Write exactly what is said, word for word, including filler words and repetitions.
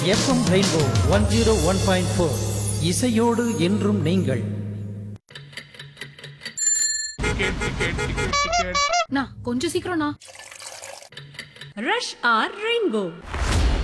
FM rainbow one zero one point four இசையோடு என்றும் நீங்கள். கொஞ்சம் சீக்கிரம். Rush R rainbow.